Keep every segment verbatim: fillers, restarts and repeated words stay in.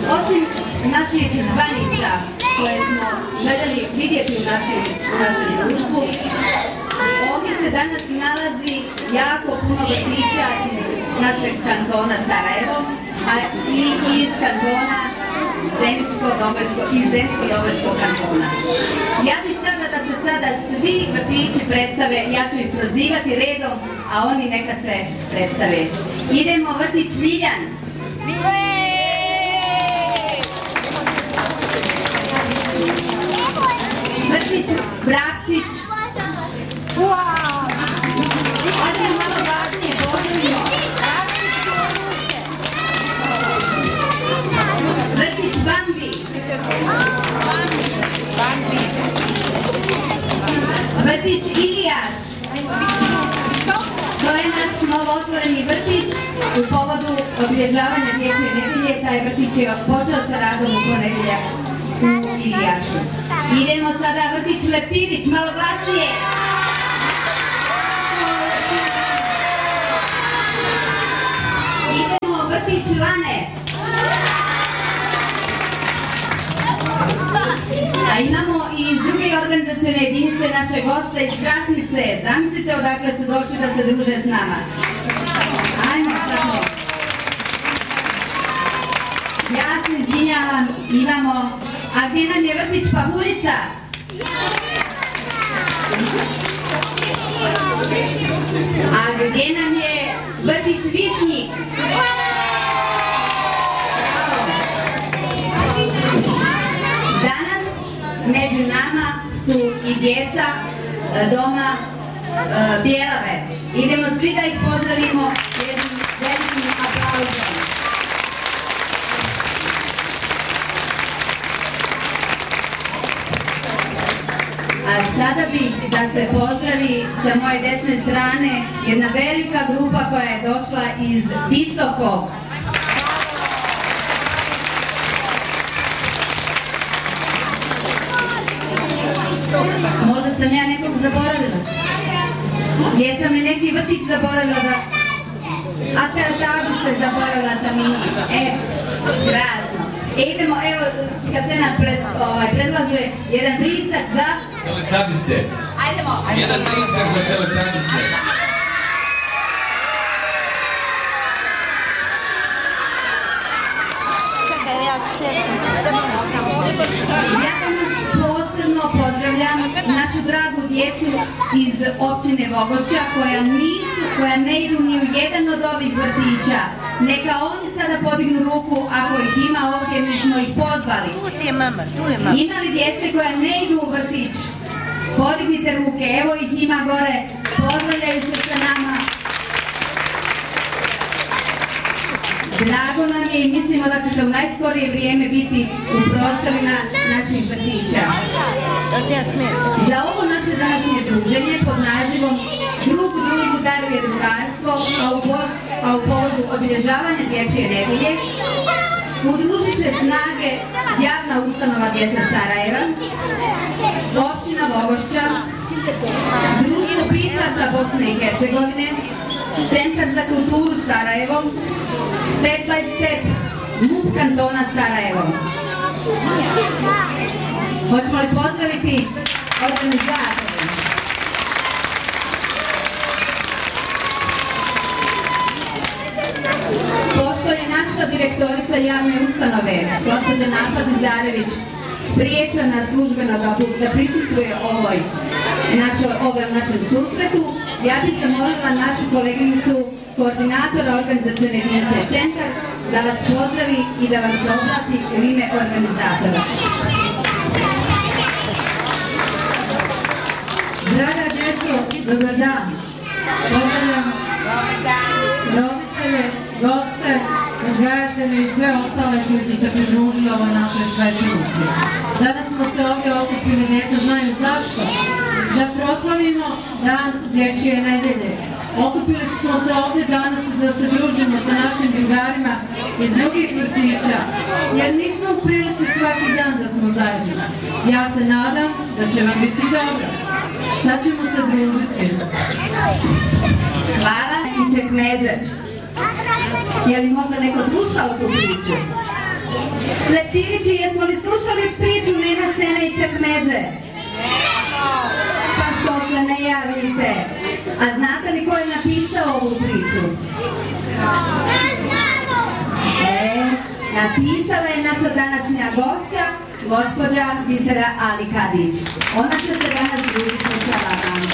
Osim naših zvanica koje smo željeli vidjeti u našem, u našem društvu, ovdje se danas nalazi jako puno vrtića iz našeg kantona Sarajevo, a i iz kantona iz Zeničko-Dobojskog kantona. Ja bih sada da se sada svi vrtići predstave, ja ću ih prozivati redom, a oni neka se predstave. Idemo vrtić Viljan. Vrtić Brakčić. Ajde malo važnije, pozdravimo. Vrtić Bambi. Vrtić Ilijaš. To je naš novootvoreni vrtić u povodu obilježavanja dječje nedelje. Taj vrtić je počeo sa radom u ponedjeljak u Ilijašu. Idemo sada vrtić Leptirić, malo glasnije. Idemo vrtić Lane. A imamo i iz druge organizacijone jedinice naše goste iz Krasnice. Zamislite odakle su došli da se druže s nama. Ajmo samo. Ja se izvinjavam, imamo... A gdje nam je vrtić Pavuljica? A gdje nam je vrtić Višnjik? Danas među nama su i djeca doma Bjelave. Idemo svi da ih pozdravimo jednim velikim aplauzom. A sada bih da se pozdravi sa moje desne strane jedna velika grupa koja je došla iz Visokog. Možda sam ja nekog zaboravila. Jesam li neki vrtić zaboravila da... A tada bi se zaboravila sam i... E, razno. E, idemo, evo, čika Senat pred, ovaj, predlaže jedan brisak za... Teletabise. Ajdemo, ajdemo. Jedan brisak za teletabise. Ja danas posebno pozdravljam našu dragu djecu iz općine Vogošća koja nisu, koja ne idu ni u jedan od ovih vrtića. Neka oni sada podignu ruku ako ih ima ovdje, mi smo ih pozvali. Tu je mama, tu je mama. Ima li djece koja ne idu u vrtić? Podignite ruke, evo ih ima gore, pozdravljaju se sa nama. Drago nam je i mislimo da ćete u najskorije vrijeme biti u prostorima naših vrtića. Za ovo naše današnje druženje pod nazivom Drug drugu daruje drugarstvo, a u povodu obilježavanja dječje nedelje, udružit će snage javna ustanova Djeca Sarajeva, općina Vogošća, Društvo pisaca Bosne i Hercegovine, Centar za kulturu Sarajevo, Step by Step, M U P kantona Sarajevo. Hoćemo li pozdraviti organizatore? Pošto je naša direktorica javne ustanove, gospođa Nafad Zarević, spriječena službeno da, da prisustvuje ovoj, našo, ovom našem susretu, ja bih zamolila našu koleginicu, koordinatora organizacijone jedinice Centar, da vas pozdravi i da vam se obrati u ime organizatora. Draga djeco, dobar dan. Pozdravljam roditelje, goste, odgajatelji i sve ostale koji su se pridružili ovoj našoj svečanosti. Danas smo se ovdje okupili, djeca znaju zašto. Da proslavimo dan dječje nedelje. Okupili smo se ovdje danas da se družimo sa našim drugarima iz drugih vrtića, jer nismo u prilici svaki dan da smo zajedno. Ja se nadam da će vam biti dobro. Sad ćemo se družiti. Hvala i Čekmeđe. Je li možda neko slušao tu priču? Leptirići, jesmo li slušali priču Nema sene i čekmeđe? Pa što se ne javite? A znate li ko je napisao ovu priču? E, napisala je naša današnja gošća, gospođa Bisera Ali Kadić. Ona će se danas družiti sa vama.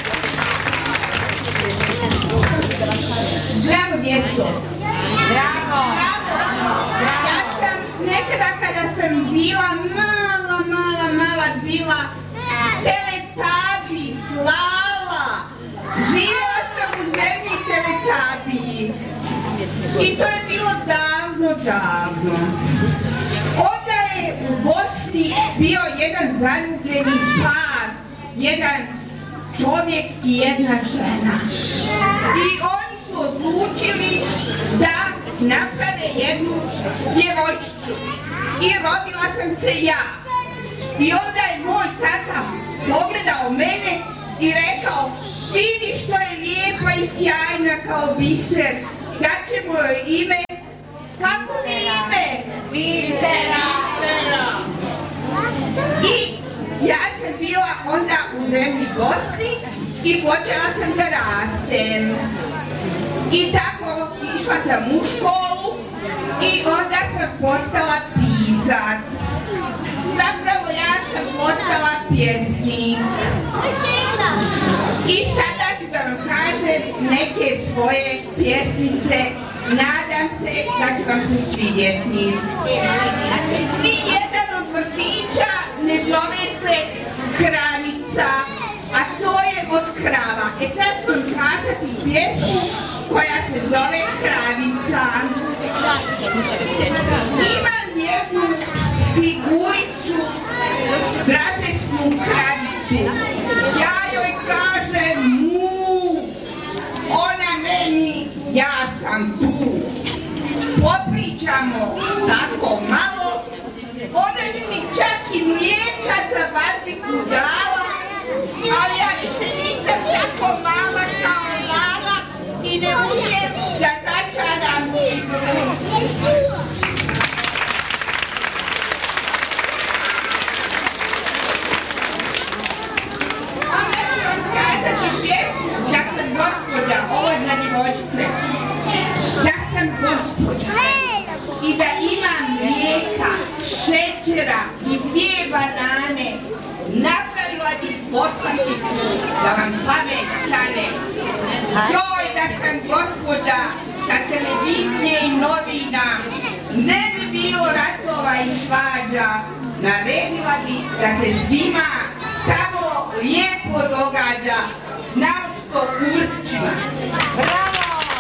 Zdravo, djeco! Zdravo! Ja sam nekada kada sam bila mala, mala, mala bila Teletabi, slala. Živjela sam u zemlji Teletabi. I to je bilo davno, davno. Onda je u Bosni bio jedan zaljubljeni par, jedan čovjek i jedna žena. I oni su odlučili da naprave jednu djevojčicu. I rodila sam se ja. I onda je moj tata pogledao mene i rekao, vidi što je lijepa i sjajna kao biser, daćemo joj ime. Kako mi ime? Bisera. I ja sam bila onda u zemlji Bosni i počela sam da rastem. I tako išla sam u školu i onda sam postala pisac. Zapravo ja sam postala pjesnik. I sada ću da vam kažem neke svoje pjesmice. Nadam se da će vam se svidjeti. Ni jedan od vrtića ne zove se Kravica, a to je od krava. E sad ću vam kazati pjesmu koja se zove Kravica. Imam jednu figuricu, dražesnu kravicu. Ja joj kažem mu, ona meni, ja sam tu. Popričamo tako malo, ona mi čak i mlijeka za vazbiku dala, ali ja više nisam tako mala kao Lala i ne umijem da začaram igru. Onda ću vam kazati pjesmu da sam gospođa, ovo je za djevojčice. Da sam gospođa i da imam mlijeka, šećera i dvije banane, napravila bih poslasticu da vam pamet stane. Joj, da sam gospođa sa televizije i novina, ne bi bilo ratova i svađa, naredila bi da se svima samo lijepo događa, naročito kurčićima. Bravo!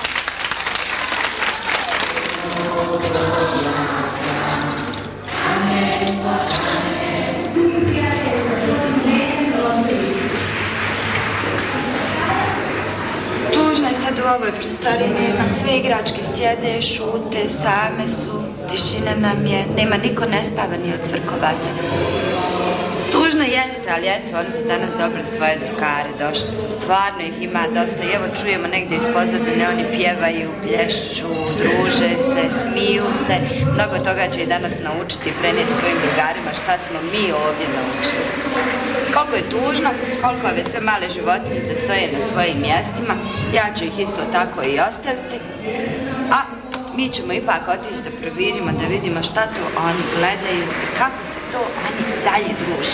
Tužno je sad u ovoj prostoriji, nema, sve igračke sjede, šute, same su, tišina nam je, nema, niko ne spava ni od cvrkovaca. Tužno jeste, ali eto, oni su danas dobili svoje drugare, došli su, stvarno ih ima dosta i evo čujemo negdje iz pozadine, oni pjevaju, plješću, druže se, smiju se, mnogo toga će i danas naučiti i prenijeti svojim drugarima šta smo mi ovdje naučili. Koliko je tužno, koliko ove sve male životinjice stoje na svojim mjestima, ja ću ih isto tako i ostaviti, a mi ćemo ipak otići da provirimo, da vidimo šta to oni gledaju i kako se to oni dalje druže.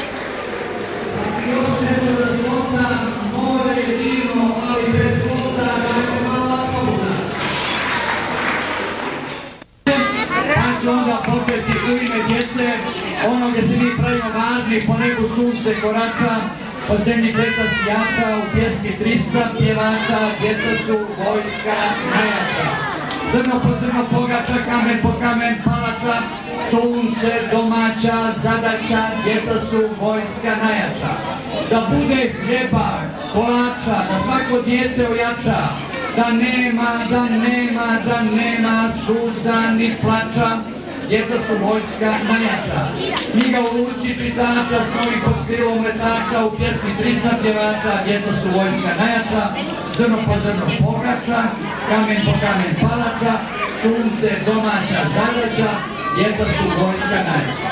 Pa ću onda popeti u ime djece, ono gdje se mi pravimo važni, po nebu sunce korača, po zemlji kleta sjača, u pjesmi trista pjevača, djeca su vojska najjača. Zrno po zrno pogača, kamen po kamen palača, sunce domaća zadaća, djeca su vojska najjača. Da bude hljeba, kolača, da svako dijete ojača, da nema, da nema, da nema suza ni plača, djeca su vojska najjača. Knjiga u ruci čitača, snovi pod krilom letača, u pjesmi trista pjevača, djeca su vojska najjača, zrno po zrno pogača, kamen po kamen palača, sunce domaća zadaća, djeca su vojska najveća.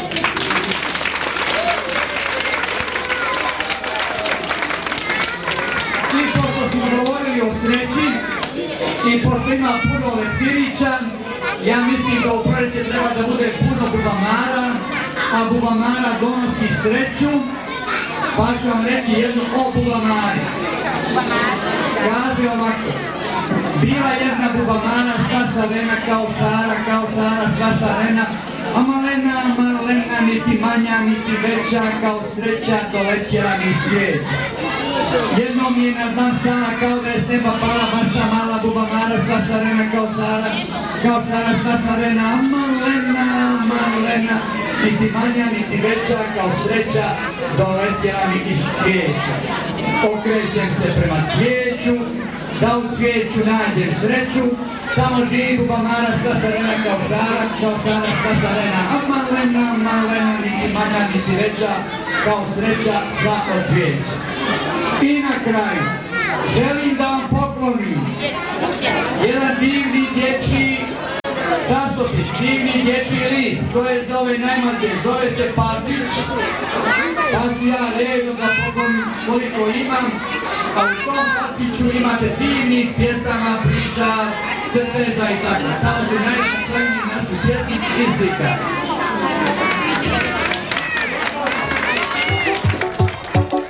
I pošto smo govorili o sreći i pošto ima puno leptirića, ja mislim da u proljeće treba da bude puno bubamara, a bubamara donosi sreću, pa ću vam reći jednu o bubamari. Kaže ovako, bila jedna bubamara sva šarena kao šara, kao šara sva šarena, a malena, malena, niti manja, niti veća, kao sreća dolećela mi svijeća. Jednom je na dan stala kao da je s neba pala baš ta mala bubamara sva šarena kao šara, kao šara sva šarena, a malena, malena, niti manja, niti veća, kao sreća dolećela mi iz cvijeća. Okrećem se prema cvijeću, da u cvijeću nađem sreću, tamo živi bubamara sva šarena kao šara, kao šara sva šarena, a malena, malena, niti manja, niti veća, kao sreća sva od cvijeća. I na kraju, želim da vam poklonim jedan divni dječji časopis, divni dječji list, to je za ove najmlađe, zove se Patić, pa ću ja redom da poklonim koliko imam, a u tom Patiću imate divnih pjesama, priča, crteža i tako. Tamo su najznačajniji naši pjesnici i slika.